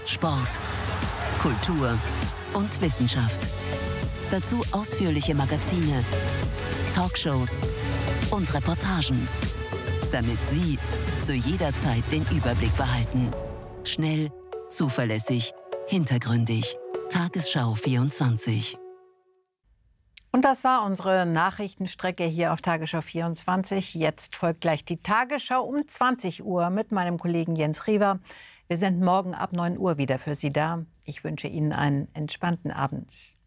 Sport, Kultur und Wissenschaft. Dazu ausführliche Magazine, Talkshows und Reportagen, damit Sie zu jeder Zeit den Überblick behalten. Schnell, zuverlässig, hintergründig. Tagesschau 24. Und das war unsere Nachrichtenstrecke hier auf Tagesschau 24. Jetzt folgt gleich die Tagesschau um 20 Uhr mit meinem Kollegen Jens Riewer. Wir sind morgen ab 9 Uhr wieder für Sie da. Ich wünsche Ihnen einen entspannten Abend.